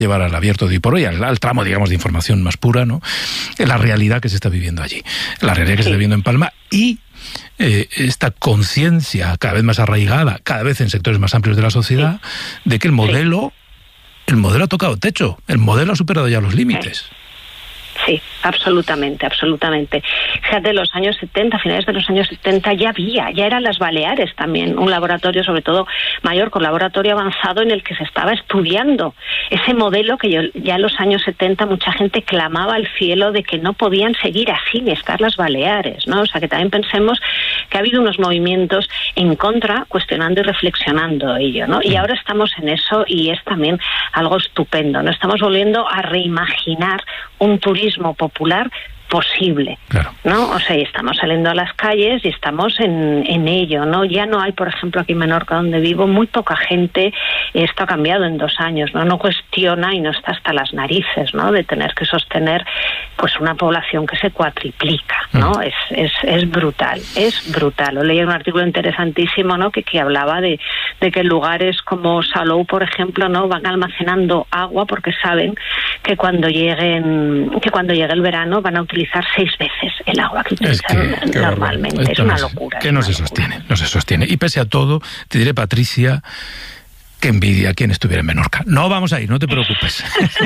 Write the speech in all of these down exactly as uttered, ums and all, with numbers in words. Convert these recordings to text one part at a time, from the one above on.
llevar al abierto de hoy por hoy, al, al tramo, digamos, de información más pura, ¿no? La realidad que se está viviendo allí, la realidad que sí. se está viviendo en Palma y eh, esta conciencia cada vez más arraigada, cada vez en sectores más amplios de la sociedad, sí. de que el modelo, sí. el modelo ha tocado techo, el modelo ha superado ya los límites. Sí. Sí, absolutamente, absolutamente. Fíjate, los años setenta, finales de los años setenta ya había, ya eran las Baleares también, un laboratorio, sobre todo Mallorca, un laboratorio avanzado en el que se estaba estudiando ese modelo que yo, ya en los años setenta mucha gente clamaba al cielo de que no podían seguir así ni estar las Baleares, ¿no? O sea, que también pensemos que ha habido unos movimientos en contra, cuestionando y reflexionando ello, ¿no? Y ahora estamos en eso y es también algo estupendo, ¿no? Estamos volviendo a reimaginar un turismo popular posible, claro. ¿no? O sea, estamos saliendo a las calles y estamos en, en ello, ¿no? Ya no hay, por ejemplo, aquí en Menorca, donde vivo, muy poca gente, esto ha cambiado en dos años, ¿no? No cuestiona y no está hasta las narices, ¿no? De tener que sostener, pues, una población que se cuatriplica, ¿no? Mm. Es, es, es brutal, es brutal. Lo leí en un artículo interesantísimo, ¿no? Que, que hablaba de, de que lugares como Salou, por ejemplo, ¿no? Van almacenando agua porque saben que cuando lleguen, que cuando llegue el verano van a utilizar seis veces el agua que utilizan es que, normalmente. Es una no locura. Que no se locura. sostiene, no se sostiene. Y pese a todo, te diré, Patricia, que envidia quien estuviera en Menorca. No vamos a ir, no te preocupes.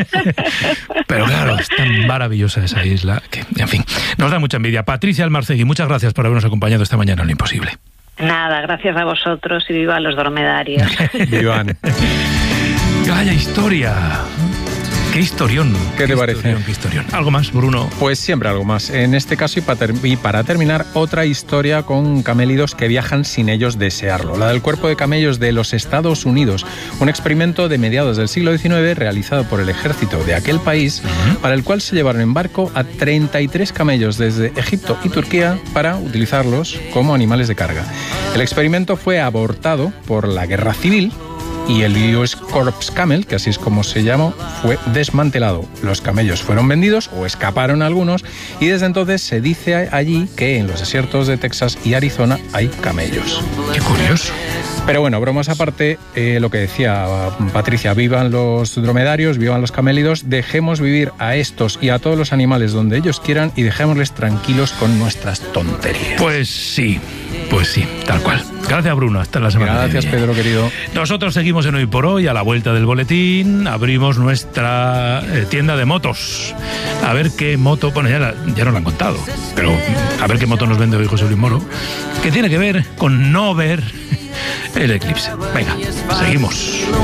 Pero claro, es tan maravillosa esa isla que, en fin, nos da mucha envidia. Patricia Almarcegui, muchas gracias por habernos acompañado esta mañana en Lo Imposible. Nada, gracias a vosotros y vivan los dromedarios. Vivan. Vaya historia. ¡Qué historión! ¿Qué te parece? Historión, qué historión. ¿Algo más, Bruno? Pues siempre algo más. En este caso, y para, ter- y para terminar, otra historia con camélidos que viajan sin ellos desearlo. La del cuerpo de camellos de los Estados Unidos. Un experimento de mediados del siglo diecinueve realizado por el ejército de aquel país, uh-huh. para el cual se llevaron en barco a treinta y tres camellos desde Egipto y Turquía para utilizarlos como animales de carga. El experimento fue abortado por la guerra civil y el U S Corps Camel, que así es como se llamó, fue desmantelado. Los camellos fueron vendidos, o escaparon algunos, y desde entonces se dice allí que en los desiertos de Texas y Arizona hay camellos. ¡Qué curioso! Pero bueno, bromas aparte, eh, lo que decía Patricia, vivan los dromedarios, vivan los camélidos, dejemos vivir a estos y a todos los animales donde ellos quieran y dejémosles tranquilos con nuestras tonterías. Pues sí, pues sí, tal cual. Gracias, Bruno. Hasta la semana que viene. Gracias, Pedro, querido. Nosotros seguimos en Hoy por Hoy. A la vuelta del boletín abrimos nuestra eh, tienda de motos. A ver qué moto... Bueno, ya, la, ya nos la han contado, pero a ver qué moto nos vende hoy José Luis Moro, que tiene que ver con no ver el eclipse. Venga, seguimos.